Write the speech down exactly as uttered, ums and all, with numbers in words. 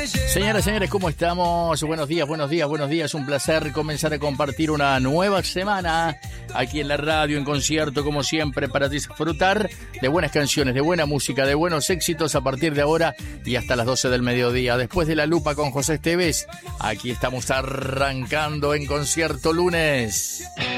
Señoras, señores, ¿cómo estamos? Buenos días, buenos días, buenos días. Un placer comenzar a compartir una nueva semana aquí en la radio, en concierto, como siempre, para disfrutar de buenas canciones, de buena música, de buenos éxitos a partir de ahora y hasta las doce del mediodía. Después de La Lupa con José Esteves, aquí estamos arrancando en concierto lunes.